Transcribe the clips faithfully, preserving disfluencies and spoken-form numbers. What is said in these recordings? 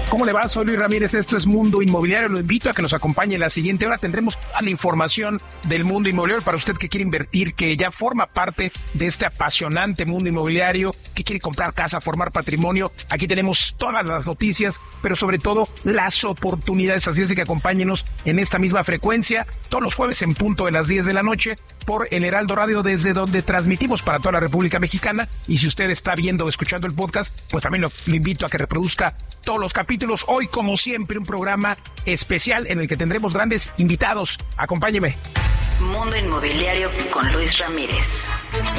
¿Cómo le va? Soy Luis Ramírez, esto es Mundo Inmobiliario. Lo invito a que nos acompañe en la siguiente hora. Tendremos toda la información del mundo inmobiliario para usted que quiere invertir, que ya forma parte de este apasionante mundo inmobiliario, que quiere comprar casa, formar patrimonio. Aquí tenemos todas las noticias, pero sobre todo las oportunidades. Así es que acompáñenos en esta misma frecuencia todos los jueves en punto de las diez de la noche por el Heraldo Radio, desde donde transmitimos para toda la República Mexicana. Y si usted está viendo o escuchando el podcast, pues también lo, lo invito a que reproduzca todos los capítulos. Hoy, como siempre, un programa especial en el que tendremos grandes invitados. Acompáñeme. Mundo Inmobiliario con Luis Ramírez.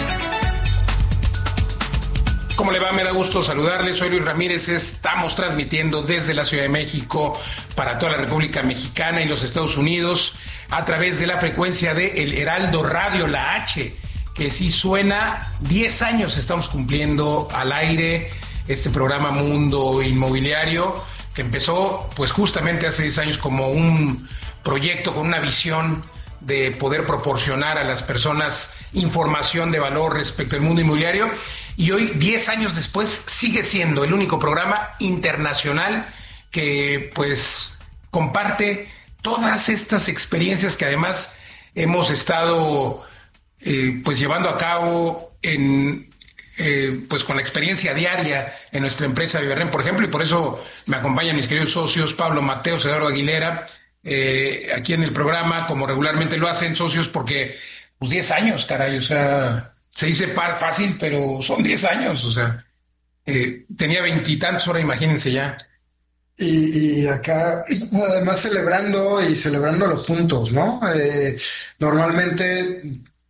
¿Cómo le va? Me da gusto saludarle. Soy Luis Ramírez. Estamos transmitiendo desde la Ciudad de México para toda la República Mexicana y los Estados Unidos a través de la frecuencia de El Heraldo Radio, la H, que sí suena. diez años estamos cumpliendo al aire este programa Mundo Inmobiliario, que empezó pues justamente hace diez años como un proyecto con una visión de poder proporcionar a las personas información de valor respecto al mundo inmobiliario, y hoy, diez años después, sigue siendo el único programa internacional que pues comparte todas estas experiencias que además hemos estado eh, pues llevando a cabo en Eh, pues con la experiencia diaria en nuestra empresa Viverrent, por ejemplo, y por eso me acompañan mis queridos socios Pablo Mateos, Eduardo Aguilera, eh, aquí en el programa, como regularmente lo hacen, socios, porque pues diez años, caray, o sea, se dice fácil, pero son diez años, o sea, eh, tenía veintitantos, ahora imagínense ya. Y, y acá, además, celebrando y celebrándolo juntos, ¿no? Eh, normalmente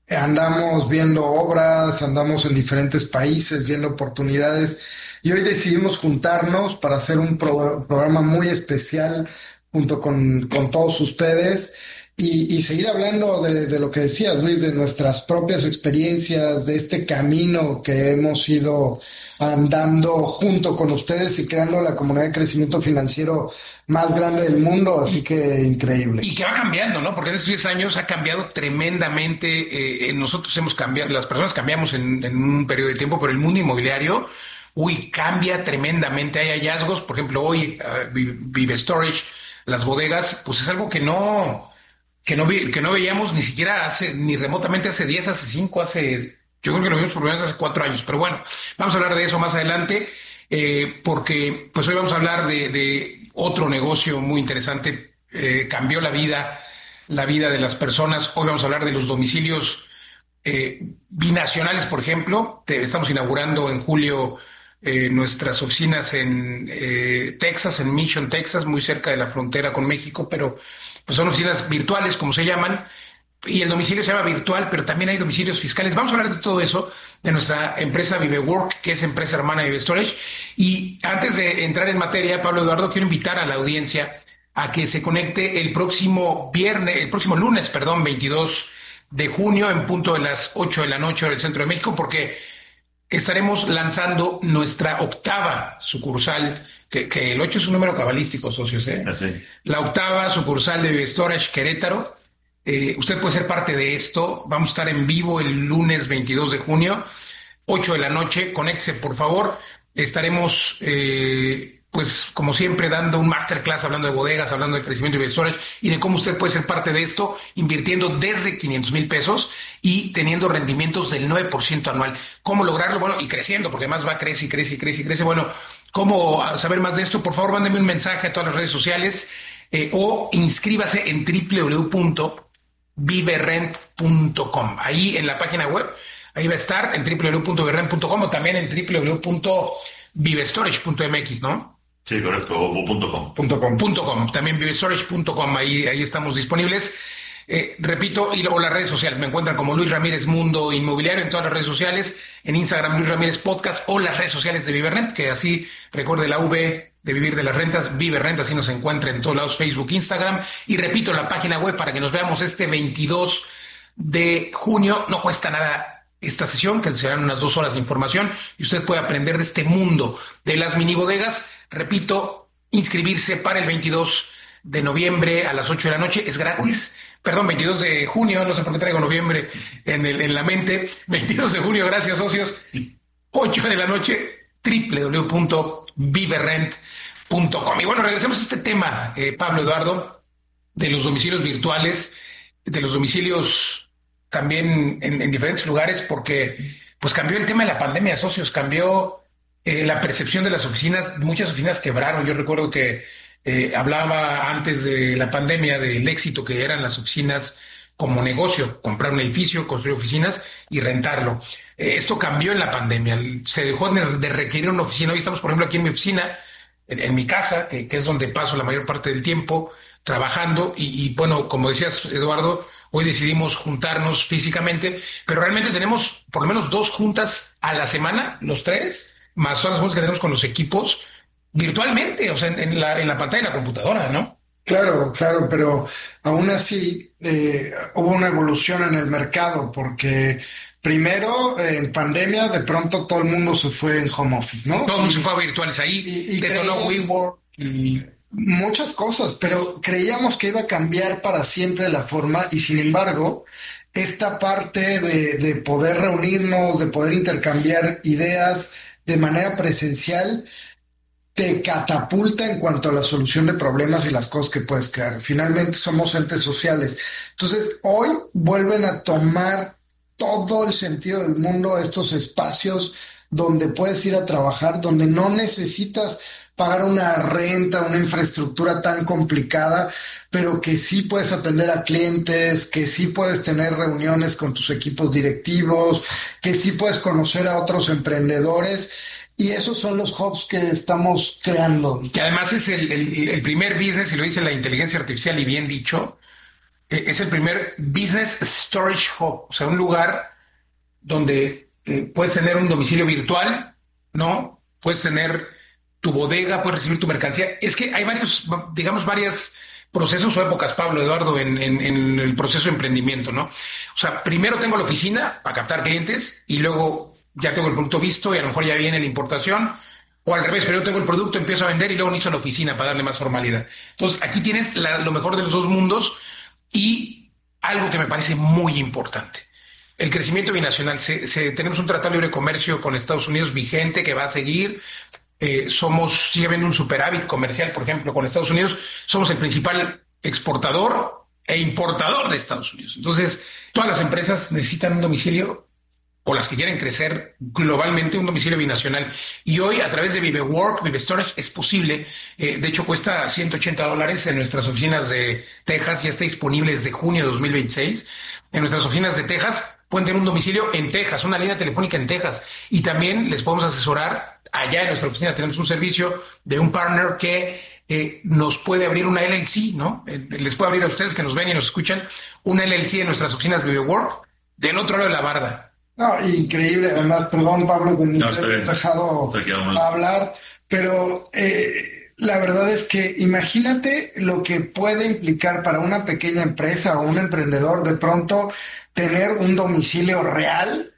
andamos viendo obras, andamos en diferentes países viendo oportunidades, y hoy decidimos juntarnos para hacer un pro, programa muy especial junto con, con todos ustedes y, y seguir hablando de, de lo que decías, Luis, de nuestras propias experiencias, de este camino que hemos ido andando junto con ustedes y creando la comunidad de crecimiento financiero más grande del mundo, así que increíble. Y que va cambiando, ¿no? Porque en estos diez años ha cambiado tremendamente. Eh, nosotros hemos cambiado, las personas cambiamos en, en un periodo de tiempo, pero el mundo inmobiliario, uy, cambia tremendamente. Hay hallazgos, por ejemplo, hoy uh, Vive Storage, las bodegas, pues es algo que no, que no, vi, que no veíamos ni siquiera hace, ni remotamente hace diez, hace cinco, hace... Yo creo que lo vimos por primera vez hace cuatro años, pero bueno, vamos a hablar de eso más adelante, eh, porque pues hoy vamos a hablar de, de otro negocio muy interesante, eh, cambió la vida, la vida de las personas. Hoy vamos a hablar de los domicilios eh, binacionales, por ejemplo. Te, estamos inaugurando en julio eh, nuestras oficinas en eh, Texas, en Mission, Texas, muy cerca de la frontera con México, pero pues son oficinas virtuales, como se llaman. Y el domicilio se llama virtual, pero también hay domicilios fiscales. Vamos a hablar de todo eso, de nuestra empresa ViveWork, que es empresa hermana de Vive Storage. Y antes de entrar en materia, Pablo, Eduardo, quiero invitar a la audiencia a que se conecte el próximo viernes, el próximo lunes, perdón, veintidós de junio, en punto de las ocho de la noche del centro de México, porque estaremos lanzando nuestra octava sucursal, que, que el ocho es un número cabalístico, socios, ¿eh? Así. La octava sucursal de Vive Storage Querétaro. Eh, usted puede ser parte de esto. Vamos a estar en vivo el lunes veintidós de junio, ocho de la noche. Conéctese, por favor. Estaremos, eh, pues, como siempre, dando un masterclass, hablando de bodegas, hablando de crecimiento de storage y de cómo usted puede ser parte de esto, invirtiendo desde quinientos mil pesos y teniendo rendimientos del nueve por ciento anual. ¿Cómo lograrlo? Bueno, y creciendo, porque además va, crece y crece y crece y crece. Bueno, ¿cómo saber más de esto? Por favor, mándeme un mensaje a todas las redes sociales eh, o inscríbase en w w w punto viverrent punto com. Ahí en la página web, ahí va a estar en w w w punto viverrent punto com o también en w w w punto vivestorage punto m x, ¿no? Sí, correcto, o punto com. Punto com. Punto com, también vivestorage punto com, ahí, ahí estamos disponibles. Eh, repito, y luego las redes sociales, me encuentran como Luis Ramírez Mundo Inmobiliario en todas las redes sociales, en Instagram Luis Ramírez Podcast o las redes sociales de Viverrent, que así, recuerde la V de Vivir de las Rentas, Viverrent, así nos encuentra en todos lados, Facebook, Instagram, y repito, la página web para que nos veamos este veintidós de junio. No cuesta nada esta sesión, que serán unas dos horas de información, y usted puede aprender de este mundo de las mini bodegas. Repito, inscribirse para el veintidós de noviembre a las ocho de la noche, es gratis. Perdón, veintidós de junio, no sé por qué traigo noviembre en, el, en la mente. veintidós de junio, gracias, socios. ocho de la noche, w w w punto viverrent punto com. Y bueno, regresemos a este tema, eh, Pablo Eduardo, de los domicilios virtuales, de los domicilios también en, en diferentes lugares, porque pues cambió el tema de la pandemia, socios, cambió eh, la percepción de las oficinas. Muchas oficinas quebraron. Yo recuerdo que eh, hablaba antes de la pandemia del éxito que eran las oficinas como negocio, comprar un edificio, construir oficinas y rentarlo. Eh, esto cambió en la pandemia, se dejó de, de requerir una oficina. Hoy estamos, por ejemplo, aquí en mi oficina, en, en mi casa, que, que es donde paso la mayor parte del tiempo trabajando y, y bueno, como decías, Eduardo, hoy decidimos juntarnos físicamente, pero realmente tenemos por lo menos dos juntas a la semana, los tres, más todas las juntas que tenemos con los equipos virtualmente, o sea, en, en la, en la pantalla de la computadora, ¿no? Claro, claro, pero aún así eh, hubo una evolución en el mercado porque primero eh, en pandemia de pronto todo el mundo se fue en home office, ¿no? Todo el mundo Y, se fue a virtuales ahí, y, y detonó creíamos WeWork y muchas cosas, pero creíamos que iba a cambiar para siempre la forma y sin embargo esta parte de, de poder reunirnos, de poder intercambiar ideas de manera presencial te catapulta en cuanto a la solución de problemas y las cosas que puedes crear. Finalmente somos entes sociales. Entonces, hoy vuelven a tomar todo el sentido del mundo estos espacios donde puedes ir a trabajar, donde no necesitas pagar una renta, una infraestructura tan complicada, pero que sí puedes atender a clientes, que sí puedes tener reuniones con tus equipos directivos, que sí puedes conocer a otros emprendedores. Y esos son los hubs que estamos creando. que además es el, el, el primer business, y lo dice la inteligencia artificial y bien dicho, eh, es el primer business storage hub, o sea, un lugar donde eh, puedes tener un domicilio virtual, ¿no? Puedes tener tu bodega, puedes recibir tu mercancía. Es que hay varios, digamos, varios procesos o épocas, Pablo Eduardo, en, en, en el proceso de emprendimiento, ¿no? O sea, primero tengo la oficina para captar clientes y luego ya tengo el producto visto y a lo mejor ya viene la importación. O al revés, primero tengo el producto, empiezo a vender y luego inicio la oficina para darle más formalidad. Entonces, aquí tienes la, lo mejor de los dos mundos y algo que me parece muy importante. El crecimiento binacional. Se, se, tenemos un tratado de libre comercio con Estados Unidos vigente que va a seguir. Eh, somos, sigue habiendo un superávit comercial, por ejemplo, con Estados Unidos. Somos el principal exportador e importador de Estados Unidos. Entonces, todas las empresas necesitan un domicilio o las que quieren crecer globalmente, un domicilio binacional. Y hoy, a través de ViveWork, Vive Storage, es posible. Eh, de hecho, cuesta ciento ochenta dólares en nuestras oficinas de Texas. Ya está disponible desde junio de dos mil veintiséis. En nuestras oficinas de Texas pueden tener un domicilio en Texas, una línea telefónica en Texas. Y también les podemos asesorar. Allá en nuestra oficina tenemos un servicio de un partner que eh, nos puede abrir una L L C, ¿no? Eh, les puede abrir a ustedes que nos ven y nos escuchan una L L C en nuestras oficinas ViveWork del otro lado de la barda. No, increíble. Además, perdón, Pablo, que No, te he dejado hablar, pero eh, la verdad es que imagínate lo que puede implicar para una pequeña empresa o un emprendedor de pronto tener un domicilio real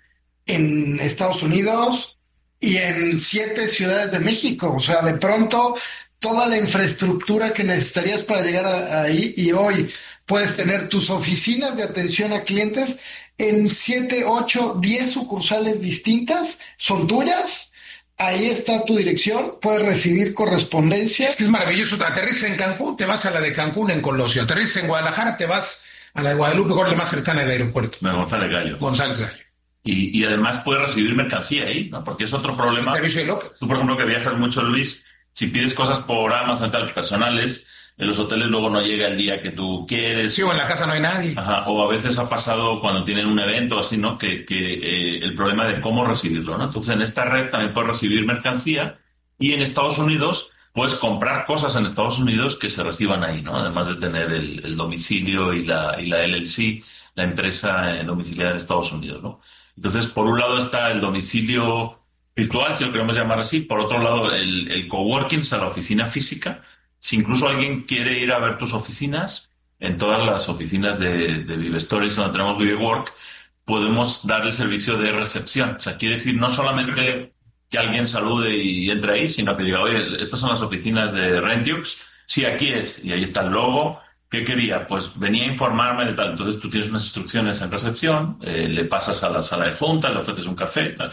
en Estados Unidos y en siete ciudades de México. O sea, de pronto toda la infraestructura que necesitarías para llegar a, ahí y hoy puedes tener tus oficinas de atención a clientes en siete, ocho, diez sucursales distintas, son tuyas, ahí está tu dirección, puedes recibir correspondencia. Es que es maravilloso, aterrizas en Cancún, te vas a la de Cancún en Colosio, aterrizas en Guadalajara, te vas a la de Guadalupe, que es la más cercana del aeropuerto. De González Gallo. González Gallo. Y, y además puedes recibir mercancía ahí, ¿no? Porque es otro problema. Servicio de López. Tú, por ejemplo, que viajas mucho, Luis, si pides cosas por Amazon, tal, personales, en los hoteles luego no llega el día que tú quieres. Sí, o en la casa no hay nadie. Ajá, o a veces ha pasado cuando tienen un evento así, ¿no? Que, que eh, el problema de cómo recibirlo, ¿no? Entonces, en esta red también puedes recibir mercancía y en Estados Unidos puedes comprar cosas en Estados Unidos que se reciban ahí, ¿no? Además de tener el, el domicilio y la, y la L L C, la empresa domiciliada en Estados Unidos, ¿no? Entonces, por un lado está el domicilio virtual, si lo queremos llamar así. Por otro lado, el, el coworking, o sea, la oficina física. Si incluso alguien quiere ir a ver tus oficinas, en todas las oficinas de, de Vive Stories donde tenemos ViveWork, podemos dar el servicio de recepción. O sea, quiere decir no solamente que alguien salude y entre ahí, sino que diga, oye, estas son las oficinas de Rentiux. Sí, aquí es. Y ahí está el logo. ¿Qué quería? Pues venía a informarme de tal. Entonces tú tienes unas instrucciones en recepción, eh, le pasas a la sala de junta, le ofreces un café, tal.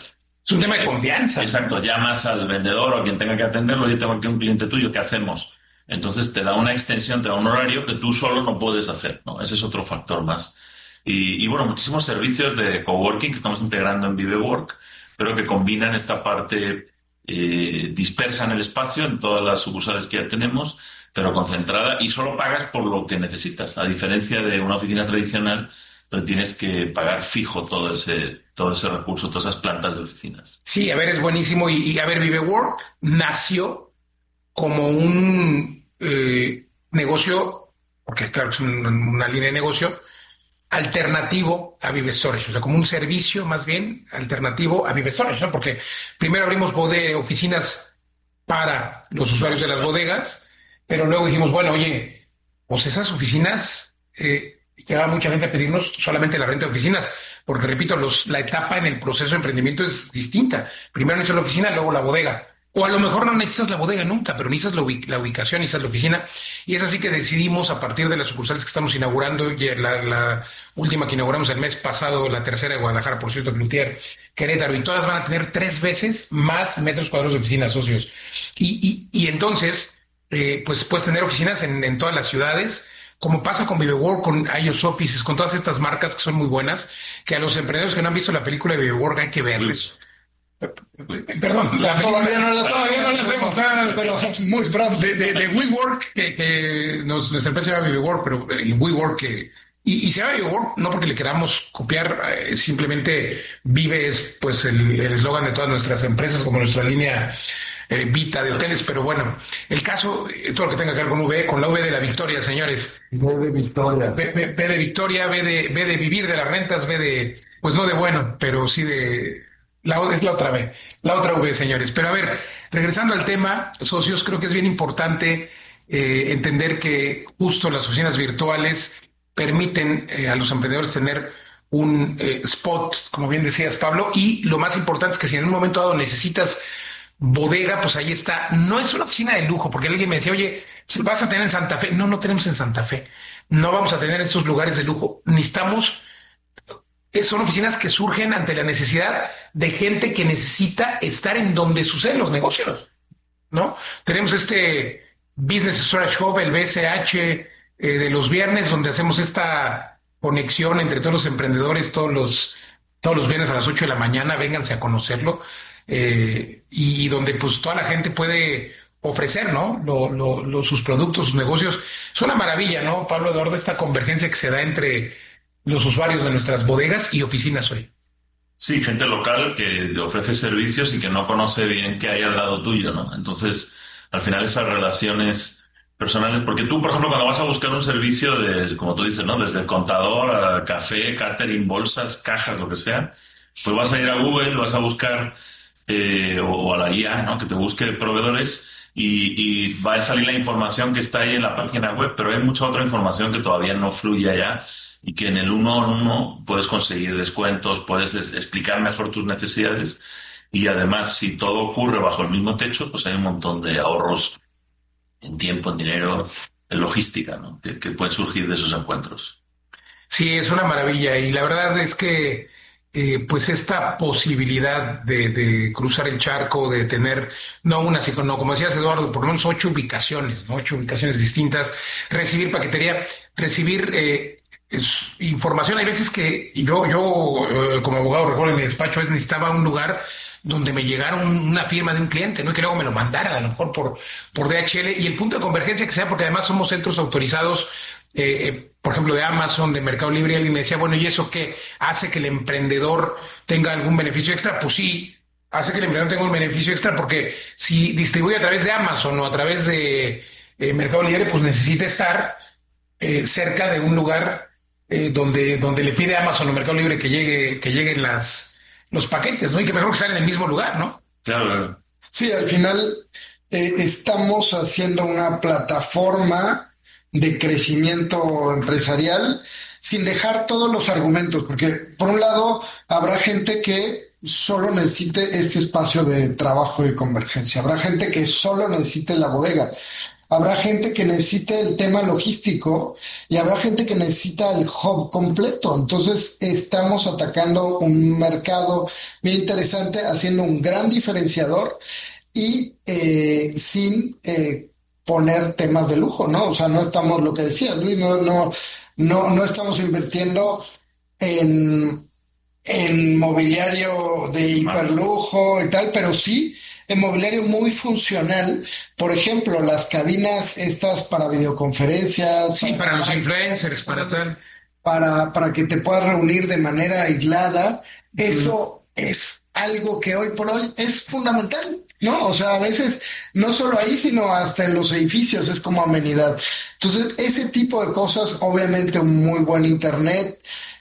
Es un tema de confianza. Exacto, llamas al vendedor o a quien tenga que atenderlo, yo tengo aquí un cliente tuyo, ¿qué hacemos? Entonces te da una extensión, te da un horario que tú solo no puedes hacer, ¿no? Ese es otro factor más. Y, y bueno, muchísimos servicios de coworking que estamos integrando en ViveWork, pero que combinan esta parte eh, dispersa en el espacio, en todas las sucursales que ya tenemos, pero concentrada, y solo pagas por lo que necesitas, a diferencia de una oficina tradicional donde tienes que pagar fijo todo ese, todo ese recurso, todas esas plantas de oficinas. Sí, a ver, es buenísimo. Y, y a ver, ViveWork nació como un eh, negocio, porque claro, es un, una línea de negocio, alternativo a Vive Storage, o sea, como un servicio más bien alternativo a Vive Storage, ¿no? Porque primero abrimos bode oficinas para los usuarios de las bodegas, pero luego dijimos, bueno, oye, pues esas oficinas, eh, llega mucha gente a pedirnos solamente la renta de oficinas, porque repito, los, la etapa en el proceso de emprendimiento es distinta. Primero necesitas la oficina, luego la bodega. O a lo mejor no necesitas la bodega nunca, pero necesitas la, ubic la ubicación, necesitas la oficina. Y es así que decidimos, a partir de las sucursales que estamos inaugurando, y la, la última que inauguramos el mes pasado, la tercera de Guadalajara, por cierto, Cloutier, Querétaro, y todas van a tener tres veces más metros cuadrados de oficinas, socios. Y, y, y entonces, eh, pues puedes tener oficinas en, en todas las ciudades, como pasa con ViveWork, con I O S Offices, con todas estas marcas que son muy buenas, que a los emprendedores que no han visto la película de ViveWork hay que verles. Perdón, la todavía no la todavía no la hacemos, pero muy pronto. De, de, de WeWork, que, que nos, nuestra empresa se llama ViveWork, pero el WeWork que... Y, y se llama ViveWork no porque le queramos copiar, eh, simplemente Vive es pues el eslogan de todas nuestras empresas, como nuestra línea eh, Vita de hoteles, pero bueno, el caso, eh, todo lo que tenga que ver con V, con la V de la Victoria, señores. V de Victoria. V, v, v de Victoria, V de, V de vivir de las rentas, V de, pues no de bueno, pero sí de... La, es la otra V, la otra V, señores. Pero a ver, regresando al tema, socios, creo que es bien importante eh, entender que justo las oficinas virtuales permiten eh, a los emprendedores tener un eh, spot, como bien decías, Pablo, y lo más importante es que si en un momento dado necesitas bodega, pues ahí está. No es una oficina de lujo, porque alguien me decía, oye, vas a tener en Santa Fe. No, no tenemos en Santa Fe. No vamos a tener estos lugares de lujo. Necesitamos... Son oficinas que surgen ante la necesidad de gente que necesita estar en donde suceden los negocios, ¿no? Tenemos este Business Storage Hub, el B S H, eh, de los viernes, donde hacemos esta conexión entre todos los emprendedores, todos los, todos los viernes a las ocho de la mañana, vénganse a conocerlo, eh, y donde pues toda la gente puede ofrecer, ¿no? Lo, lo, lo, sus productos, sus negocios. Es una maravilla, ¿no, Pablo Eduardo? Esta convergencia que se da entre los usuarios de nuestras bodegas y oficinas hoy. Sí, gente local que ofrece servicios y que no conoce bien qué hay al lado tuyo, ¿no? Entonces, al final esas relaciones personales, porque tú, por ejemplo, cuando vas a buscar un servicio de, como tú dices, ¿no? Desde el contador a café, catering, bolsas, cajas, lo que sea, pues vas a ir a Google, vas a buscar, eh, o, o a la I A, ¿no? Que te busque proveedores y, y va a salir la información que está ahí en la página web, pero hay mucha otra información que todavía no fluye allá. Y que en el uno a uno puedes conseguir descuentos, puedes es, explicar mejor tus necesidades y además si todo ocurre bajo el mismo techo, pues hay un montón de ahorros en tiempo, en dinero, en logística, ¿no? que, que pueden surgir de esos encuentros. Sí, es una maravilla y la verdad es que eh, pues esta posibilidad de, de cruzar el charco, de tener no una, sino como decías Eduardo, por lo menos ocho ubicaciones, ¿no? Ocho ubicaciones distintas, recibir paquetería, recibir... Eh, Es información. Hay veces que yo, yo eh, como abogado, recuerdo en mi despacho, es, necesitaba un lugar donde me llegara un, una firma de un cliente, ¿no? Y que luego me lo mandaran, a lo mejor por, por D H L, y el punto de convergencia que sea, porque además somos centros autorizados, eh, eh, por ejemplo, de Amazon, de Mercado Libre, y alguien me decía, bueno, ¿y eso qué hace que el emprendedor tenga algún beneficio extra? Pues sí, hace que el emprendedor tenga un beneficio extra, porque si distribuye a través de Amazon o a través de eh, Mercado Libre, pues necesita estar eh, cerca de un lugar Eh, donde, donde le pide a Amazon o Mercado Libre que llegue, que lleguen las, los paquetes, ¿no? Y que mejor que salen en el mismo lugar, ¿no? Claro. Sí, al final eh, estamos haciendo una plataforma de crecimiento empresarial sin dejar todos los argumentos, porque por un lado habrá gente que solo necesite este espacio de trabajo y convergencia, habrá gente que solo necesite la bodega. habrá gente que necesite el tema logístico y habrá gente que necesita el hub completo. Entonces estamos atacando un mercado bien interesante, haciendo un gran diferenciador y eh, sin eh, poner temas de lujo, ¿no? O sea, no estamos, lo que decía Luis, no, no, no, no estamos invirtiendo en, en mobiliario de hiperlujo y tal, pero sí en mobiliario muy funcional. Por ejemplo, las cabinas estas para videoconferencias. Sí, para, para los influencers, para tal. Para, para que te puedas reunir de manera aislada. Eso mm. es algo que hoy por hoy es fundamental, ¿no? O sea, a veces no solo ahí, sino hasta en los edificios es como amenidad. Entonces, ese tipo de cosas, obviamente un muy buen internet,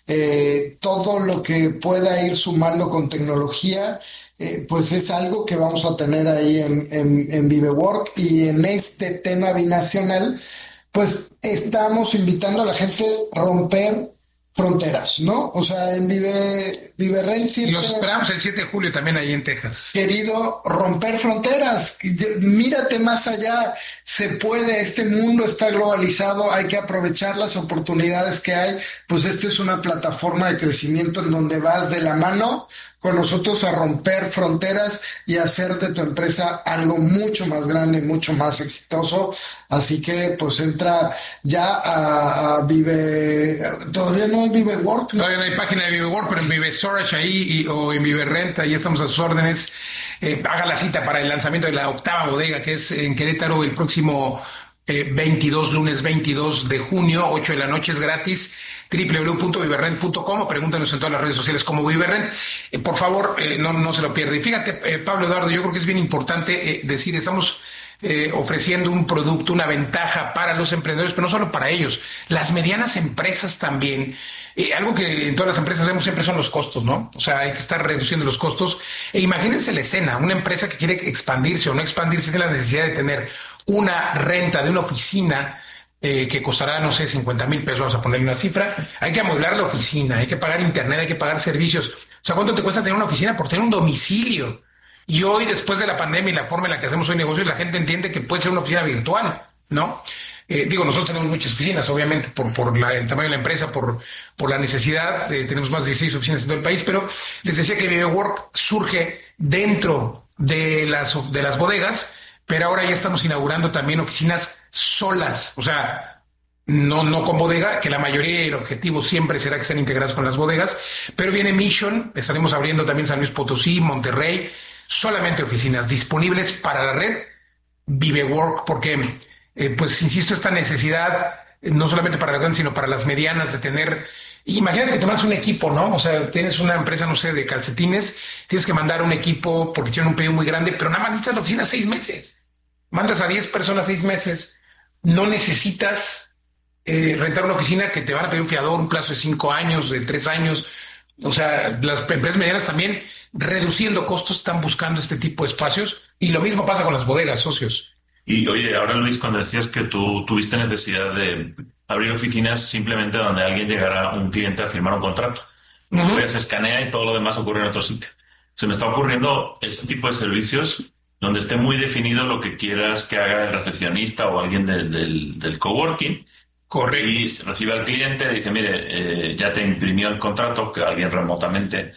eh, todo lo que pueda ir sumando con tecnología, eh, pues es algo que vamos a tener ahí en, en, en ViveWork. Y en este tema binacional, pues estamos invitando a la gente a romper fronteras, ¿no? O sea, en Vive, ViveRent siempre... Y los esperamos el siete de julio también ahí en Texas. Querido, romper fronteras, mírate más allá, se puede, este mundo está globalizado, hay que aprovechar las oportunidades que hay, pues esta es una plataforma de crecimiento en donde vas de la mano con nosotros a romper fronteras y hacer de tu empresa algo mucho más grande, mucho más exitoso. Así que pues entra ya a, a Vive, todavía no hay ViveWork, ¿no? Todavía no hay página de ViveWork, pero en Vive Storage ahí y, o en ViveRent, ahí estamos a sus órdenes. Eh, haga la cita para el lanzamiento de la octava bodega, que es en Querétaro el próximo eh, veintidós, lunes veintidós de junio, ocho de la noche, es gratis. doble u doble u doble u punto viverrent punto com o pregúntanos en todas las redes sociales como ViveRent. Eh, por favor, eh, no, no se lo pierda. Y fíjate, eh, Pablo Eduardo, yo creo que es bien importante eh, decir, estamos eh, ofreciendo un producto, una ventaja para los emprendedores, pero no solo para ellos, las medianas empresas también. Eh, algo que en todas las empresas vemos siempre son los costos, ¿no? O sea, hay que estar reduciendo los costos. E imagínense la escena, una empresa que quiere expandirse o no expandirse tiene la necesidad de tener una renta de una oficina Eh, que costará, no sé, cincuenta mil pesos, vamos a ponerle una cifra. Hay que amueblar la oficina, hay que pagar internet, hay que pagar servicios. O sea, ¿cuánto te cuesta tener una oficina por tener un domicilio? Y hoy, después de la pandemia y la forma en la que hacemos hoy negocios, la gente entiende que puede ser una oficina virtual, ¿no? Eh, digo, nosotros tenemos muchas oficinas, obviamente, por, por la, el tamaño de la empresa, por, por la necesidad. Eh, tenemos más de dieciséis oficinas en todo el país, pero les decía que ViveWork surge dentro de las, de las bodegas, pero ahora ya estamos inaugurando también oficinas solas, o sea, no, no con bodega, que la mayoría y el objetivo siempre será que estén integradas con las bodegas, pero viene Mission, estaremos abriendo también San Luis Potosí, Monterrey, solamente oficinas disponibles para la red ViveWork, porque, eh, pues, insisto, esta necesidad, eh, no solamente para las grandes, sino para las medianas, de tener... Imagínate que te mandas un equipo, ¿no? O sea, tienes una empresa, no sé, de calcetines, tienes que mandar un equipo porque tienen un pedido muy grande, pero nada más necesitas la oficina seis meses. Mandas a diez personas seis meses, no necesitas eh, rentar una oficina que te van a pedir un fiador, un plazo de cinco años, de tres años. O sea, las empresas medianas también, reduciendo costos, están buscando este tipo de espacios, y lo mismo pasa con las bodegas, socios. Y oye, ahora Luis, cuando decías que tú tuviste necesidad de abrir oficinas simplemente donde alguien llegara, un cliente, a firmar un contrato, uh-huh. Se escanea y todo lo demás ocurre en otro sitio. Se me está ocurriendo este tipo de servicios donde esté muy definido lo que quieras que haga el recepcionista o alguien de, del, del coworking. Correcto. Y se recibe al cliente, le dice, mire, eh, ya te imprimió el contrato, que alguien remotamente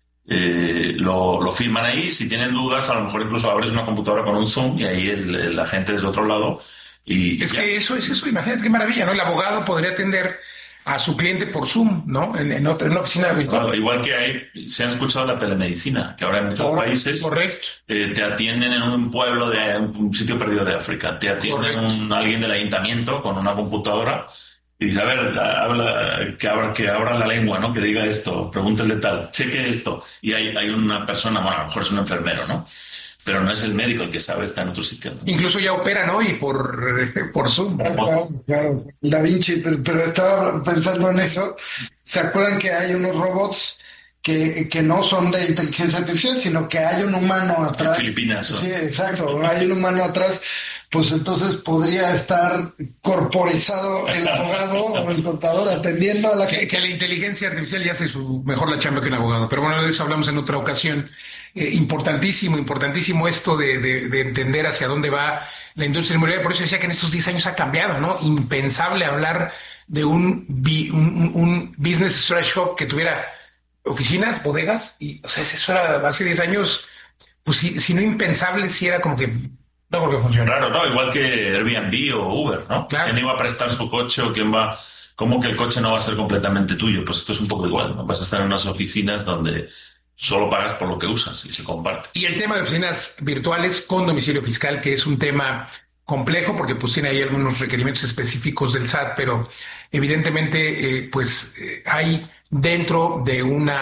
eh, lo, lo firman ahí. Si tienen dudas, a lo mejor incluso abres una computadora con un Zoom y ahí el, el agente desde otro lado. Y es ya. que eso es eso, imagínate qué maravilla, ¿no? El abogado podría atender a su cliente por Zoom, ¿no? En, en, otra, en una oficina virtual. Claro, igual que hay, se han escuchado la telemedicina, que ahora en muchos Correcto, países correcto. Eh, te atienden en un pueblo de un sitio perdido de África, te atienden un, alguien del ayuntamiento con una computadora y dice, a ver, habla, que abra, que abra la lengua, ¿no? Que diga esto, pregúntale tal, cheque esto. Y hay, hay una persona, bueno, a lo mejor es un enfermero, ¿no? Pero no es el médico el que sabe, está en otro sitio, ¿no? Incluso ya operan hoy por, por Zoom. Claro, claro, Da Vinci, pero, pero estaba pensando en eso. ¿Se acuerdan que hay unos robots que, que no son de inteligencia artificial, sino que hay un humano atrás? En Filipinas. ¿No? Sí, exacto, hay un humano atrás. pues entonces podría estar corporizado el abogado o el contador atendiendo a la que, gente. que la inteligencia artificial ya hace su mejor la chamba que un abogado. Pero bueno, de eso hablamos en otra ocasión. Eh, importantísimo, importantísimo esto de, de, de entender hacia dónde va la industria inmobiliaria. Por eso decía que en estos diez años ha cambiado, ¿no? Impensable hablar de un, un, un, un business storage hub que tuviera oficinas, bodegas, y o sea, eso era hace diez años, pues si, si no impensable, si era como que no creo que funcione. Claro, ¿no? Igual que Airbnb o Uber, ¿no? Claro. ¿Quién iba a prestar su coche o quién va...? ¿Cómo que el coche no va a ser completamente tuyo? Pues esto es un poco igual, ¿no? Vas a estar en unas oficinas donde solo pagas por lo que usas y se comparte. Y el tema de oficinas virtuales con domicilio fiscal, que es un tema complejo porque pues tiene ahí algunos requerimientos específicos del S A T, pero evidentemente eh, pues eh, hay dentro de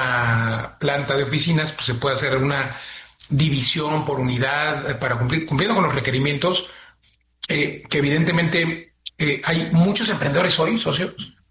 una planta de oficinas, pues se puede hacer una división por unidad eh, para cumplir, cumpliendo con los requerimientos eh, que evidentemente eh, hay muchos emprendedores hoy, socios,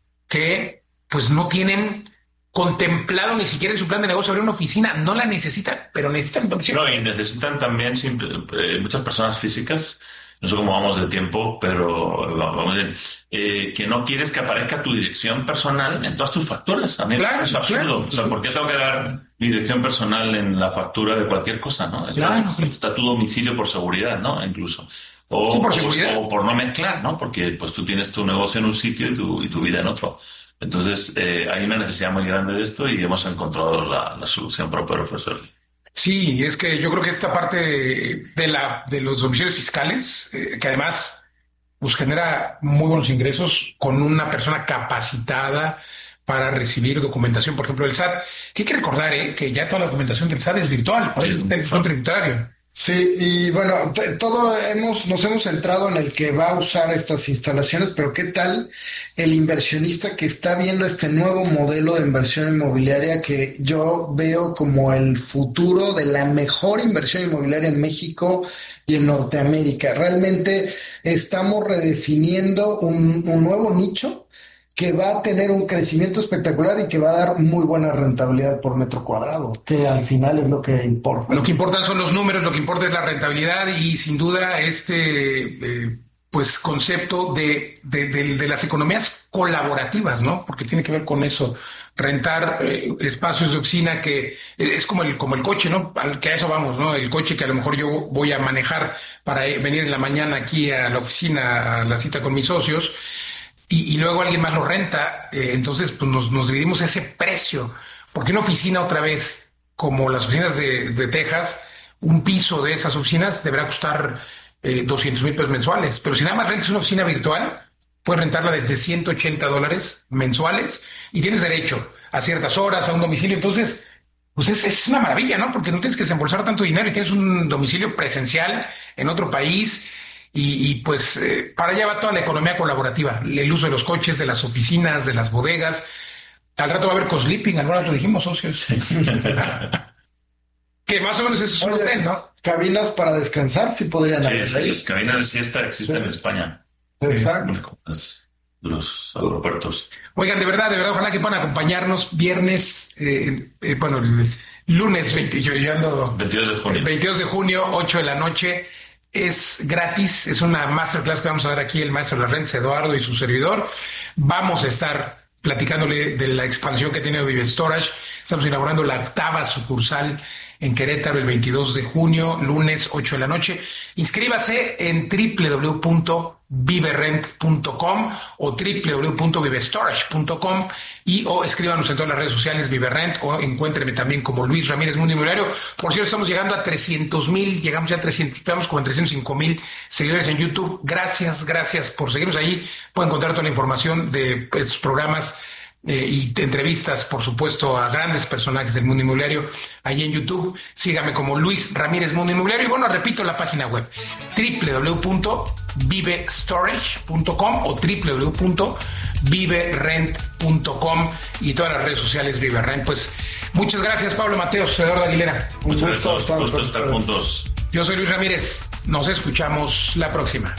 que pues no tienen contemplado ni siquiera en su plan de negocio abrir una oficina, no la necesitan, pero necesitan domicilio. No, y necesitan también simple, eh, muchas personas físicas, no sé cómo vamos de tiempo, pero vamos bien, eh, que no quieres que aparezca tu dirección personal en todas tus facturas. A mí Claro, es absurdo. claro. O sea, ¿por qué tengo que dar mi dirección personal en la factura de cualquier cosa, no? Es Claro. verdad, está tu domicilio por seguridad, ¿no? Incluso. O, Sí, por o- seguridad. o por no mezclar, ¿no? Porque pues tú tienes tu negocio en un sitio y tu, y tu vida en otro. Entonces, eh, hay una necesidad muy grande de esto y hemos encontrado la, la solución para poder ofrecerlo. Sí, es que yo creo que esta parte de la de los domicilios fiscales, eh, que además pues genera muy buenos ingresos con una persona capacitada para recibir documentación, por ejemplo, del S A T. Que hay que recordar eh, que ya toda la documentación del S A T es virtual, por Sí, el teléfono tributario. Sí, y bueno, t- todo hemos, nos hemos centrado en el que va a usar estas instalaciones, pero ¿qué tal el inversionista que está viendo este nuevo modelo de inversión inmobiliaria que yo veo como el futuro de la mejor inversión inmobiliaria en México y en Norteamérica? Realmente estamos redefiniendo un, un nuevo nicho que va a tener un crecimiento espectacular y que va a dar muy buena rentabilidad por metro cuadrado, que al final es lo que importa. Lo que importan son los números, lo que importa es la rentabilidad y sin duda este eh, pues concepto de, de, de, de las economías colaborativas, ¿no? Porque tiene que ver con eso, rentar eh, espacios de oficina que es como el como el coche, ¿no? Al que a eso vamos, ¿no? El coche que a lo mejor yo voy a manejar para venir en la mañana aquí a la oficina, a la cita con mis socios. Y, y luego alguien más lo renta, eh, entonces pues nos, nos dividimos ese precio, porque una oficina otra vez, como las oficinas de, de Texas, un piso de esas oficinas deberá costar eh, doscientos mil pesos mensuales, pero si nada más rentas una oficina virtual, puedes rentarla desde ciento ochenta dólares mensuales y tienes derecho a ciertas horas, a un domicilio, entonces pues es, es una maravilla, ¿no? Porque no tienes que desembolsar tanto dinero y tienes un domicilio presencial en otro país. Y, y pues eh, para allá va toda la economía colaborativa, el uso de los coches, de las oficinas, de las bodegas. Al rato va a haber co-sleeping, algunas lo dijimos, socios. Que más o menos eso es un Oye, hotel, ¿no? cabinas para descansar, sí podrían Sí, haber sí, ahí. las cabinas de siesta existen Sí. en España. Exacto. Los, los aeropuertos. Oigan, de verdad, de verdad, ojalá que puedan acompañarnos viernes, eh, eh, bueno, el lunes veinte, yo, yo ando veintidós de junio. veintidós de junio, ocho de la noche. Es gratis, es una masterclass que vamos a dar aquí el maestro de las rentas, Eduardo, y su servidor. Vamos a estar platicándole de la expansión que tiene Vive Storage. Estamos inaugurando la octava sucursal en Querétaro el veintidós de junio, lunes ocho de la noche. Inscríbase en doble u doble u doble u punto vive rent punto com o doble u doble u doble u punto vive storage punto com y o escríbanos en todas las redes sociales ViveRent o encuéntreme también como Luis Ramírez Mundo Inmobiliario. Por cierto, estamos llegando a trescientos mil, llegamos ya a trescientos, estamos como en trescientos cinco mil seguidores en YouTube. Gracias, gracias por seguirnos ahí. Pueden encontrar toda la información de estos programas Eh, y de entrevistas, por supuesto, a grandes personajes del mundo inmobiliario ahí en YouTube. Sígame como Luis Ramírez Mundo Inmobiliario. Y bueno, repito la página web doble u doble u doble u punto vive storage punto com o doble u doble u doble u punto vive rent punto com y todas las redes sociales ViveRent. Pues muchas gracias, Pablo Mateos, Eduardo Aguilera. Un Muchas gusto gracias, estar gusto con estar ustedes. juntos. Yo soy Luis Ramírez. Nos escuchamos la próxima.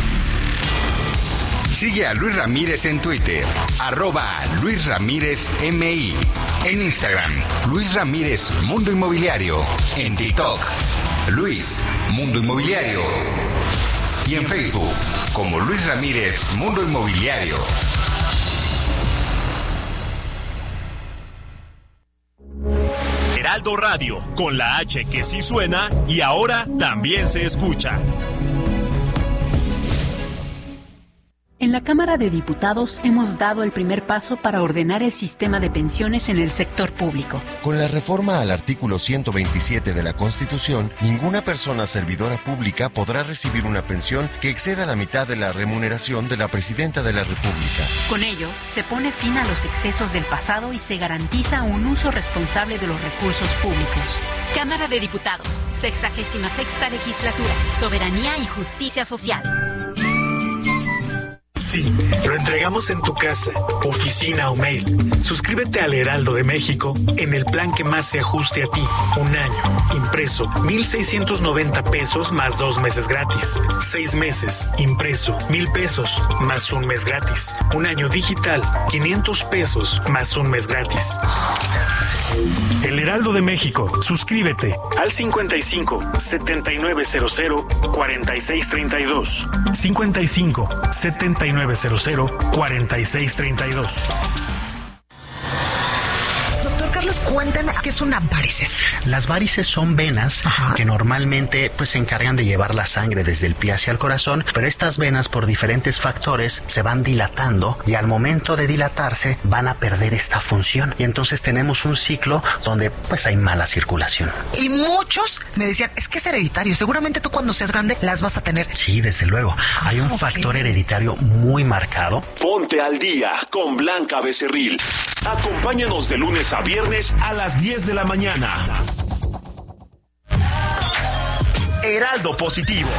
Sigue a Luis Ramírez en Twitter, arroba Luis Ramírez M I. En Instagram, Luis Ramírez Mundo Inmobiliario. En TikTok, Luis Mundo Inmobiliario. y en Facebook como Luis Ramírez Mundo Inmobiliario. Heraldo Radio, con la H que sí suena y ahora también se escucha. En la Cámara de Diputados hemos dado el primer paso para ordenar el sistema de pensiones en el sector público. Con la reforma al artículo ciento veintisiete de la Constitución, ninguna persona servidora pública podrá recibir una pensión que exceda la mitad de la remuneración de la Presidenta de la República. Con ello, se pone fin a los excesos del pasado y se garantiza un uso responsable de los recursos públicos. Cámara de Diputados, sexagésima sexta legislatura, soberanía y justicia social. Sí, lo entregamos en tu casa, oficina o mail. Suscríbete al Heraldo de México en el plan que más se ajuste a ti. Un año, impreso, mil seiscientos noventa pesos más dos meses gratis. Seis meses, impreso, mil pesos más un mes gratis. Un año digital, quinientos pesos más un mes gratis. El Heraldo de México, suscríbete al cincuenta y cinco, setenta y nueve cero cero, cuarenta y seis treinta y dos. cincuenta y cinco, setenta y nueve cero cero, cuarenta y seis treinta y dos. Doctor Carlos, cuéntame, ¿qué son las varices? Las varices son venas Ajá. que normalmente pues se encargan de llevar la sangre desde el pie hacia el corazón, pero estas venas por diferentes factores se van dilatando y al momento de dilatarse van a perder esta función y entonces tenemos un ciclo donde pues hay mala circulación. Y muchos me decían, es que es hereditario, seguramente tú cuando seas grande las vas a tener. Sí, desde luego, hay un okay. factor hereditario muy marcado. Ponte al día con Blanca Becerril. Acompáñanos de lunes a viernes a las diez de la mañana. Heraldo Positivo.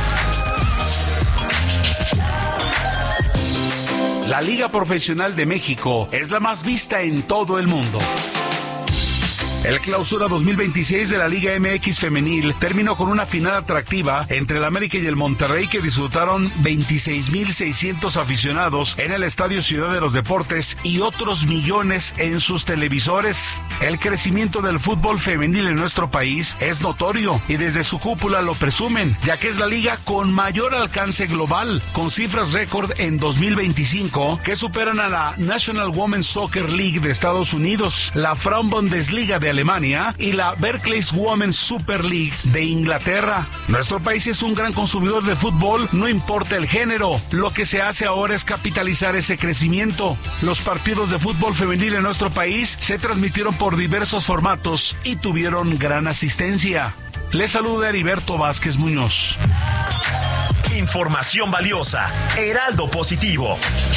La Liga Profesional de México es la más vista en todo el mundo. El Clausura dos mil veintiséis de la Liga M X Femenil terminó con una final atractiva entre el América y el Monterrey que disfrutaron veintiséis mil seiscientos aficionados en el Estadio Ciudad de los Deportes y otros millones en sus televisores. El crecimiento del fútbol femenil en nuestro país es notorio y desde su cúpula lo presumen, ya que es la liga con mayor alcance global, con cifras récord en dos mil veinticinco que superan a la National Women's Soccer League de Estados Unidos, la Frauenbundesliga de Alemania y la Barclays Women's Super League de Inglaterra. Nuestro país es un gran consumidor de fútbol, no importa el género. Lo que se hace ahora es capitalizar ese crecimiento. Los partidos de fútbol femenil en nuestro país se transmitieron por diversos formatos y tuvieron gran asistencia. Les saluda Heriberto Vázquez Muñoz. Información valiosa. Heraldo Positivo.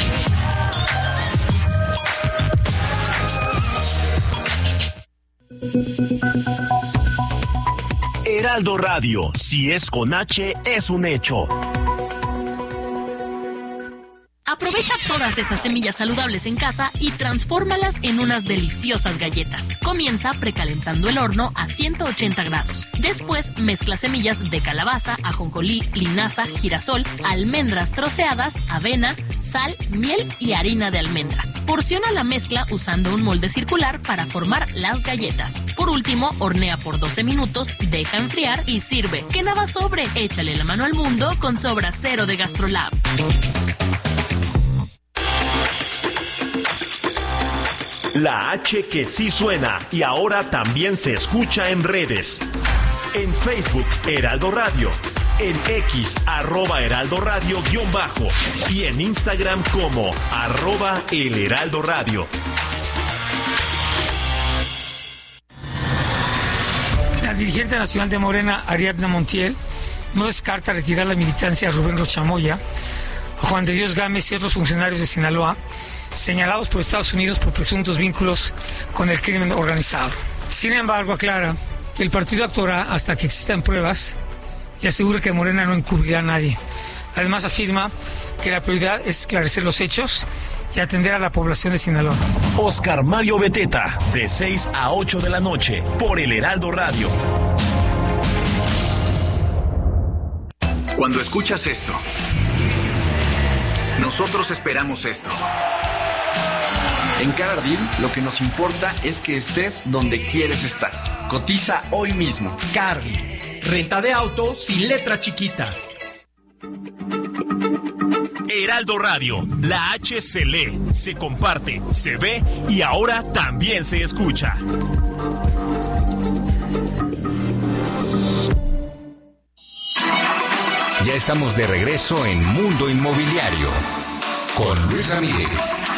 Heraldo Radio, si es con H, es un hecho. Aprovecha todas esas semillas saludables en casa y transfórmalas en unas deliciosas galletas. Comienza precalentando el horno a ciento ochenta grados. Después mezcla semillas de calabaza, ajonjolí, linaza, girasol, almendras troceadas, avena, sal, miel y harina de almendra. Porciona la mezcla usando un molde circular para formar las galletas. Por último, hornea por doce minutos, deja enfriar y sirve. Que nada sobre, échale la mano al mundo con Sobra Cero de GastroLab. La H que sí suena y ahora también se escucha en redes. En Facebook, Heraldo Radio. En X, arroba Heraldo Radio guión bajo. Y en Instagram como arroba El Heraldo Radio. La dirigente nacional de Morena, Ariadna Montiel, no descarta retirar la militancia a Rubén Rochamoya, Juan de Dios Gámez y otros funcionarios de Sinaloa, señalados por Estados Unidos por presuntos vínculos con el crimen organizado. Sin embargo, aclara que el partido actuará hasta que existan pruebas y asegura que Morena no encubrirá a nadie. Además, afirma que la prioridad es esclarecer los hechos y atender a la población de Sinaloa. Oscar Mario Beteta, de seis a ocho de la noche, por El Heraldo Radio. Cuando escuchas esto, nosotros esperamos esto. En Car Ardil, lo que nos importa es que estés donde quieres estar. Cotiza hoy mismo. Car Ardil, renta de auto sin letras chiquitas. Heraldo Radio, la H se lee, se comparte, se ve y ahora también se escucha. Ya estamos de regreso en Mundo Inmobiliario con Luis Ramírez.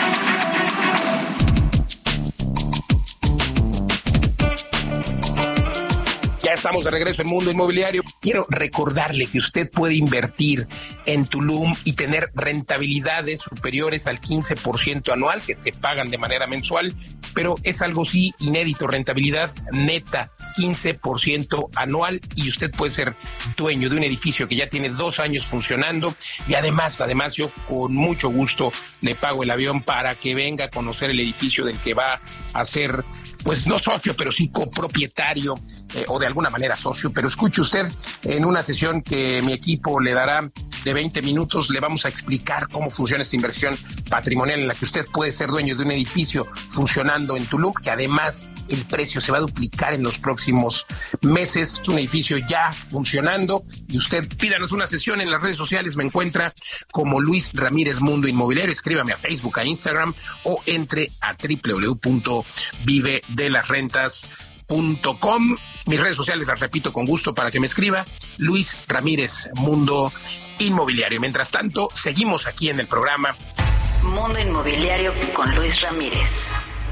Ya estamos de regreso en Mundo Inmobiliario. Quiero recordarle que usted puede invertir en Tulum y tener rentabilidades superiores al quince por ciento anual, que se pagan de manera mensual, pero es algo sí inédito, rentabilidad neta, quince por ciento anual, y usted puede ser dueño de un edificio que ya tiene dos años funcionando, y además, además yo con mucho gusto le pago el avión para que venga a conocer el edificio del que va a ser, pues no socio, pero sí copropietario, eh, o de alguna manera socio. Pero escuche usted, en una sesión que mi equipo le dará de veinte minutos, le vamos a explicar cómo funciona esta inversión patrimonial en la que usted puede ser dueño de un edificio funcionando en Tulum, que además el precio se va a duplicar en los próximos meses. Es un edificio ya funcionando, y usted pídanos una sesión en las redes sociales. Me encuentra como Luis Ramírez Mundo Inmobiliario. Escríbame a Facebook, a Instagram, o entre a doble u doble u doble u punto vive de las rentas punto com. Mis redes sociales las repito con gusto para que me escriba: Luis Ramírez Mundo Inmobiliario. Mientras tanto, seguimos aquí en el programa Mundo Inmobiliario con Luis Ramírez.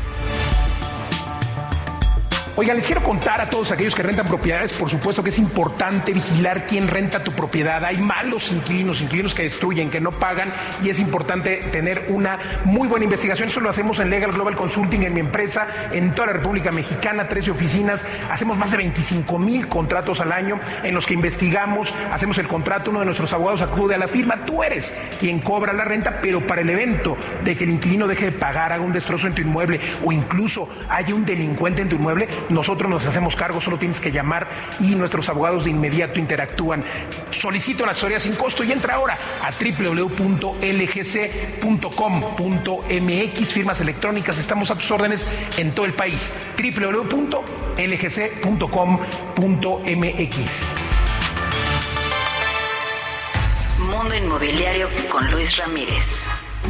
Oigan, les quiero contar a todos aquellos que rentan propiedades, por supuesto que es importante vigilar quién renta tu propiedad. Hay malos inquilinos, inquilinos que destruyen, que no pagan, y es importante tener una muy buena investigación. Eso lo hacemos en Legal Global Consulting, en mi empresa, en toda la República Mexicana, trece oficinas. Hacemos más de veinticinco mil contratos al año en los que investigamos, hacemos el contrato, uno de nuestros abogados acude a la firma, tú eres quien cobra la renta, pero para el evento de que el inquilino deje de pagar, haga un destrozo en tu inmueble, o incluso haya un delincuente en tu inmueble, nosotros nos hacemos cargo. Solo tienes que llamar y nuestros abogados de inmediato interactúan. Solicito una asesoría sin costo y entra ahora a doble u doble u doble u punto l g c punto com punto m x. Firmas electrónicas, estamos a tus órdenes en todo el país. doble u doble u doble u punto l g c punto com punto m x. Mundo Inmobiliario con Luis Ramírez.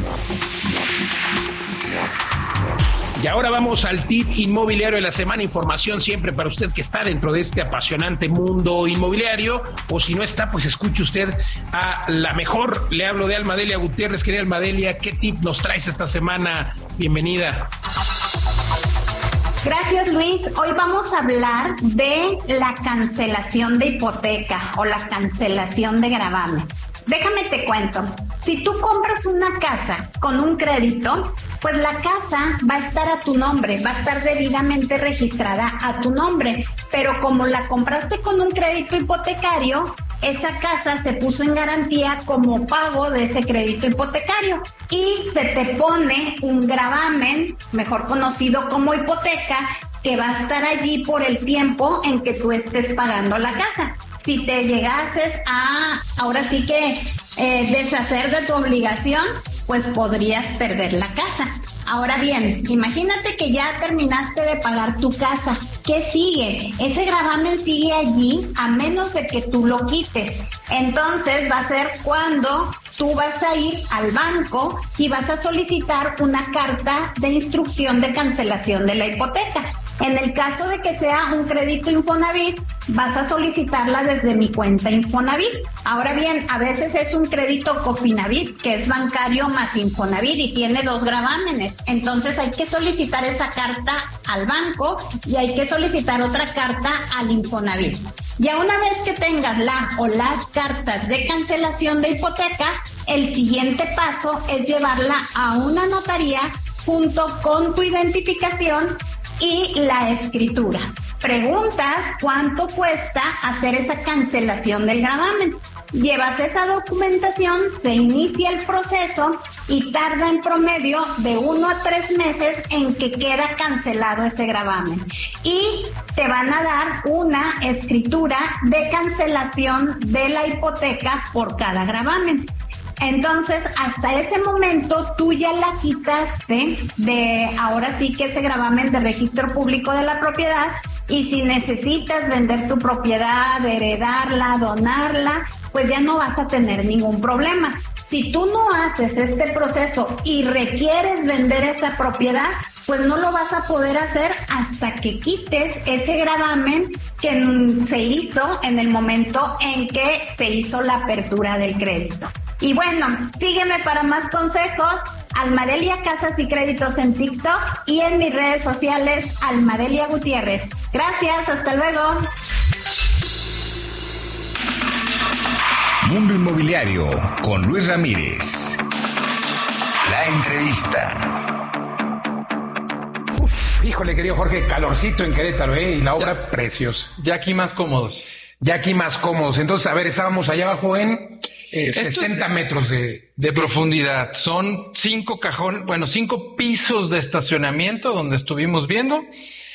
Y ahora vamos al tip inmobiliario de la semana. Información siempre para usted que está dentro de este apasionante mundo inmobiliario, o si no está, pues escuche usted a la mejor. Le hablo de Almadelia Gutiérrez. Querida Almadelia, ¿qué tip nos traes esta semana? Bienvenida. Gracias, Luis. Hoy vamos a hablar de la cancelación de hipoteca o la cancelación de gravamen. Déjame te cuento, si tú compras una casa con un crédito, pues la casa va a estar a tu nombre, va a estar debidamente registrada a tu nombre, pero como la compraste con un crédito hipotecario, esa casa se puso en garantía como pago de ese crédito hipotecario y se te pone un gravamen, mejor conocido como hipoteca, que va a estar allí por el tiempo en que tú estés pagando la casa. Si te llegases a, ahora sí que, eh, deshacer de tu obligación, pues podrías perder la casa. Ahora bien, imagínate que ya terminaste de pagar tu casa. ¿Qué sigue? Ese gravamen sigue allí a menos de que tú lo quites. Entonces va a ser cuando tú vas a ir al banco y vas a solicitar una carta de instrucción de cancelación de la hipoteca. En el caso de que sea un crédito Infonavit, vas a solicitarla desde mi cuenta Infonavit. Ahora bien, a veces es un crédito Cofinavit, que es bancario más Infonavit y tiene dos gravámenes. Entonces hay que solicitar esa carta al banco y hay que solicitar otra carta al Infonavit. Ya una vez que tengas la o las cartas de cancelación de hipoteca, el siguiente paso es llevarla a una notaría junto con tu identificación y la escritura. Preguntas cuánto cuesta hacer esa cancelación del gravamen. Llevas esa documentación, se inicia el proceso y tarda en promedio de uno a tres meses en que queda cancelado ese gravamen. Y te van a dar una escritura de cancelación de la hipoteca por cada gravamen. Entonces, hasta ese momento tú ya la quitaste de, ahora sí que ese gravamen de registro público de la propiedad, Y si necesitas vender tu propiedad, heredarla, donarla, pues ya no vas a tener ningún problema. Si tú no haces este proceso y requieres vender esa propiedad, pues no lo vas a poder hacer hasta que quites ese gravamen que se hizo en el momento en que se hizo la apertura del crédito. Y bueno, sígueme para más consejos, Almadelia Casas y Créditos en TikTok y en mis redes sociales, Almadelia Gutiérrez. Gracias, hasta luego. Mundo Inmobiliario con Luis Ramírez. La entrevista. Uf, híjole, querido Jorge, calorcito en Querétaro, ¿eh? Y la obra ya, preciosa. Ya aquí más cómodos. Ya aquí más cómodos. Entonces, a ver, estábamos allá abajo en eh, sesenta es, metros de, de profundidad. Son cinco cajones, bueno, cinco pisos de estacionamiento donde estuvimos viendo.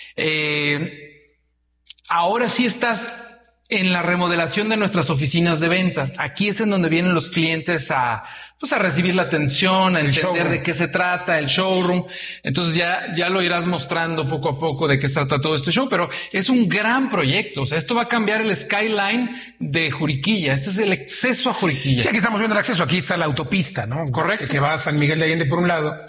Eh, ahora sí estás en la remodelación de nuestras oficinas de ventas. Aquí es en donde vienen los clientes a, pues a recibir la atención, a entender showroom. De qué se trata, el showroom. Entonces ya, ya lo irás mostrando poco a poco de qué se trata todo este show, pero es un gran proyecto. O sea, esto va a cambiar el skyline de Juriquilla. Este es el acceso a Juriquilla. Sí, aquí estamos viendo el acceso. Aquí está la autopista, ¿no? Correcto. Que, que va a San Miguel de Allende por un lado.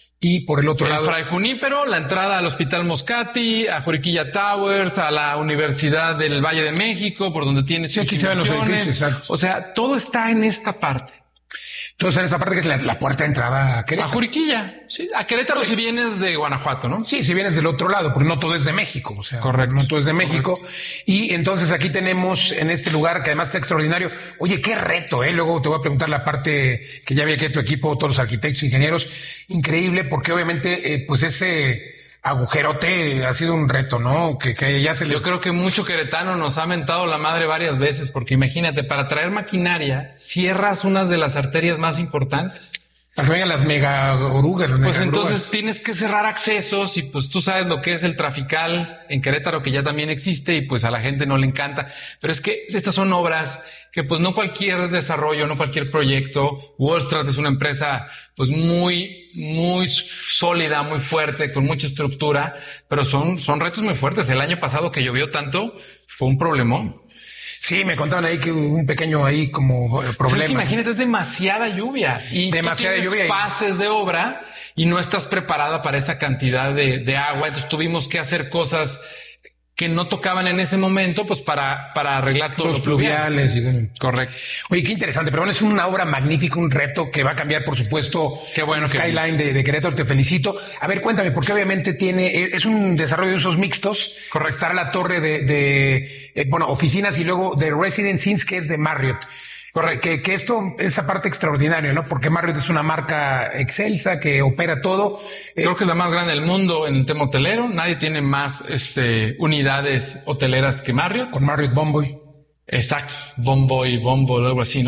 Y por el otro el lado. Fray Junípero, la entrada al Hospital Moscati, a Juriquilla Towers, a la Universidad del Valle de México, por donde tiene sus sí, aquí se ven los edificios, exacto. O sea, todo está en esta parte. Entonces, en esa parte que es la, la puerta de entrada a Querétaro. A Juriquilla, sí. A Querétaro si vienes de Guanajuato, ¿no? Sí, si vienes del otro lado, porque no todo es de México. O sea, correcto. No todo es de México. Correcto. Y entonces aquí tenemos en este lugar que además está extraordinario. Oye, qué reto, ¿eh? Luego te voy a preguntar la parte que ya había aquí tu equipo, todos los arquitectos, ingenieros. Increíble, porque obviamente, eh, pues ese agujerote ha sido un reto, ¿no? Que, que ya se les... Yo creo que mucho queretano nos ha mentado la madre varias veces, porque imagínate, para traer maquinaria, cierras unas de las arterias más importantes. Para que vengan las mega orugas. Las pues mega entonces orugas. Tienes que cerrar accesos y pues tú sabes lo que es el trafical en Querétaro, que ya también existe y pues a la gente no le encanta. Pero es que estas son obras que pues no cualquier desarrollo, no cualquier proyecto. Wallstrat es una empresa pues muy, muy sólida, muy fuerte, con mucha estructura, pero son, son retos muy fuertes. El año pasado que llovió tanto fue un problemón. Sí, me contaban ahí que hubo un pequeño ahí como problema. Pues es que imagínate, es demasiada lluvia. Y demasiada lluvia. Fases de obra y no estás preparada para esa cantidad de, de agua. Entonces tuvimos que hacer cosas que no tocaban en ese momento, pues para, para arreglar todos los fluviales. Y... Correcto. Oye, qué interesante, pero bueno, es una obra magnífica, un reto que va a cambiar, por supuesto, qué bueno, el skyline de, de Querétaro. Te felicito. A ver, cuéntame, porque obviamente tiene, es un desarrollo de usos mixtos. Correcto. Está la torre de, de eh, bueno, oficinas y luego de Residence Inns, que es de Marriott. Correcto. Que, que esto, esa parte extraordinaria, ¿no? Porque Marriott es una marca excelsa que opera todo. Creo que es la más grande del mundo en el tema hotelero. Nadie tiene más este, unidades hoteleras que Marriott. Con Marriott Bonvoy. Exacto. Bonvoy, Bonvoy, algo así, ¿no?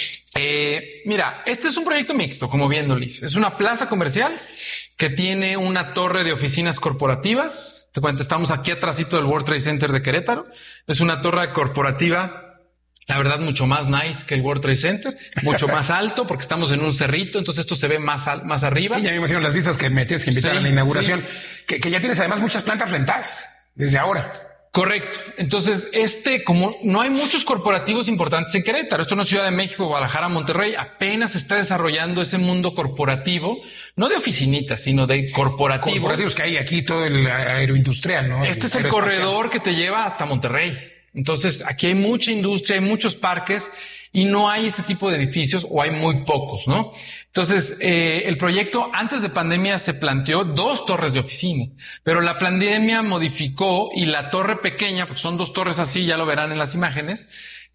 Eh, mira, este es un proyecto mixto, como viendo, Liz. Es una plaza comercial que tiene una torre de oficinas corporativas. Te cuento, estamos aquí atrásito del World Trade Center de Querétaro. Es una torre corporativa, la verdad, mucho más nice que el World Trade Center, mucho más alto, porque estamos en un cerrito, entonces esto se ve más, al, más arriba. Sí, ya me imagino las vistas que me tienes que invitar sí, a la inauguración, sí. que, que ya tienes además muchas plantas rentadas, desde ahora. Correcto. Entonces, este, como no hay muchos corporativos importantes en Querétaro, esto no es Ciudad de México, Guadalajara, Monterrey, apenas se está desarrollando ese mundo corporativo, no de oficinitas, sino de corporativos. Corporativos que hay aquí, todo el aeroindustrial, ¿no? Este es el corredor que te lleva hasta Monterrey. Entonces, aquí hay mucha industria, hay muchos parques y no hay este tipo de edificios o hay muy pocos, ¿no? Entonces, eh, el proyecto antes de pandemia se planteó dos torres de oficina, pero la pandemia modificó y la torre pequeña, porque son dos torres así, ya lo verán en las imágenes,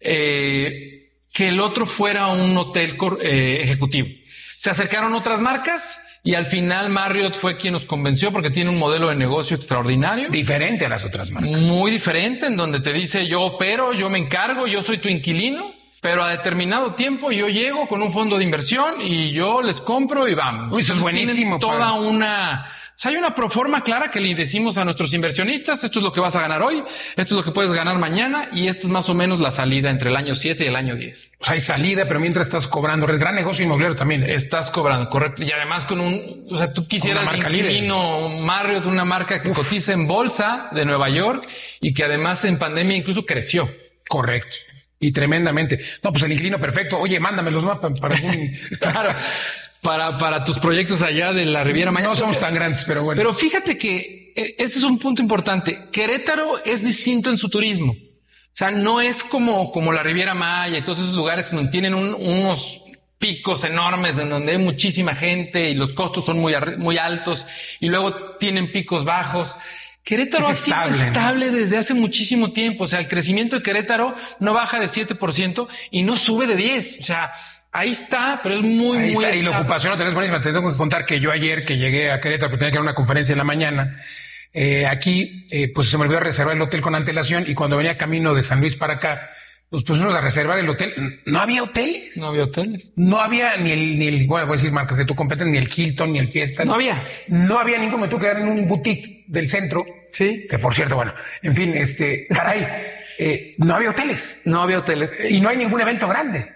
eh, que el otro fuera un hotel eh, ejecutivo. Se acercaron otras marcas. Y al final Marriott fue quien nos convenció porque tiene un modelo de negocio extraordinario. Diferente a las otras marcas. Muy diferente, en donde te dice yo opero, yo me encargo, yo soy tu inquilino, pero a determinado tiempo yo llego con un fondo de inversión y yo les compro y vamos. Uy, eso es buenísimo. Tienen toda para... una O sea, hay una proforma clara que le decimos a nuestros inversionistas, esto es lo que vas a ganar hoy, esto es lo que puedes ganar mañana, y esta es más o menos la salida entre el año siete y el año diez. O sea, hay salida, pero mientras estás cobrando. El gran negocio inmobiliario también. Estás cobrando, correcto. Y además con un, o sea, tú quisieras un inquilino Marriott, una marca que Uf. cotiza en bolsa de Nueva York y que además en pandemia incluso creció. Correcto. Y tremendamente. No, pues el inquilino perfecto. Oye, mándame los mapas para algún... Claro. Para, para tus proyectos allá de la Riviera Maya. No somos tan grandes, pero bueno. Pero fíjate que ese es un punto importante. Querétaro es distinto en su turismo. O sea, no es como, como la Riviera Maya y todos esos lugares donde tienen un, unos picos enormes en donde hay muchísima gente y los costos son muy, muy altos y luego tienen picos bajos. Querétaro es ha sido estable, estable ¿no? desde hace muchísimo tiempo. O sea, el crecimiento de Querétaro no baja de siete por ciento y no sube de diez por ciento. O sea, ahí está, pero es muy, ahí muy... Está, y la ocupación no tenés buenísima. Te tengo que contar que yo ayer que llegué a Querétaro, porque tenía que dar una conferencia en la mañana, eh, aquí, eh, pues se me olvidó reservar el hotel con antelación y cuando venía camino de San Luis para acá, nos pusimos a reservar el hotel. No había hoteles. No había hoteles. No había ni el, ni el, bueno, voy a decir marcas de tu competencia, ni el Hilton, ni el Fiesta. No había. No había ninguno. Me tuve que quedar en un boutique del centro. Sí. Que por cierto, bueno, en fin, este, caray, eh, no había hoteles. No había hoteles. Y no hay ningún evento grande.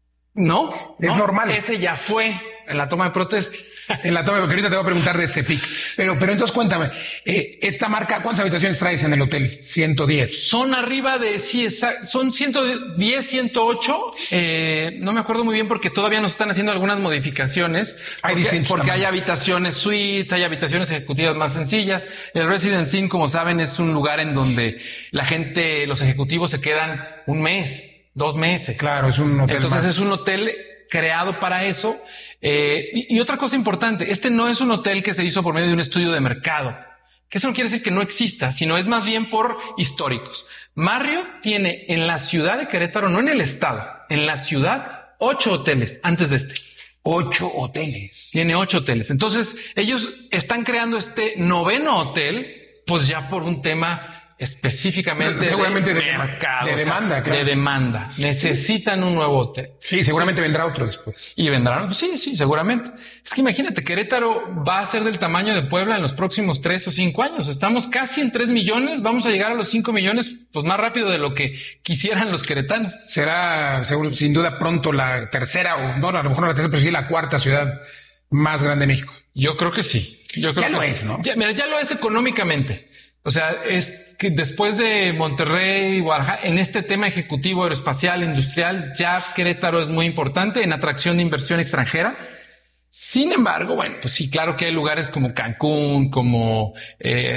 No. Es no, normal. Ese ya fue en la toma de protesta. En la toma, porque ahorita te voy a preguntar de ese pic. Pero, pero entonces cuéntame, eh, esta marca, ¿cuántas habitaciones traes en el hotel? ciento diez. Son arriba de, sí, son ciento diez, ciento ocho. Eh, no me acuerdo muy bien porque todavía nos están haciendo algunas modificaciones. Hay porque, distintos porque hay tamaños. habitaciones suites, hay habitaciones ejecutivas más sencillas. El Residence Inn, como saben, es un lugar en donde la gente, los ejecutivos se quedan un mes, dos meses. Claro, es un hotel Entonces más. es un hotel creado para eso. Eh, y, y otra cosa importante, este no es un hotel que se hizo por medio de un estudio de mercado, que eso no quiere decir que no exista, sino es más bien por históricos. Marriott tiene en la ciudad de Querétaro, no en el estado, en la ciudad, ocho hoteles antes de este. Ocho hoteles. Tiene ocho hoteles. Entonces, ellos están creando este noveno hotel, pues ya por un tema específicamente seguramente de, de mercado, de demanda, o sea, claro. de demanda. Necesitan un nuevo hotel. Sí, seguramente sí. Vendrá otro después. Y vendrán, sí, sí, seguramente. Es que imagínate, Querétaro va a ser del tamaño de Puebla en los próximos tres o cinco años. Estamos casi en tres millones, vamos a llegar a los cinco millones, pues más rápido de lo que quisieran los queretanos. Será, seguro, sin duda, pronto la tercera, o no, a lo mejor no la tercera, pero sí la cuarta ciudad más grande de México. Yo creo que sí. Yo creo ya que lo sí. es, ¿no? Ya, mira, ya lo es económicamente. O sea, es que después de Monterrey, Guadalajara, en este tema ejecutivo, aeroespacial, industrial, ya Querétaro es muy importante en atracción de inversión extranjera. Sin embargo, bueno, pues sí, claro que hay lugares como Cancún, como... Eh,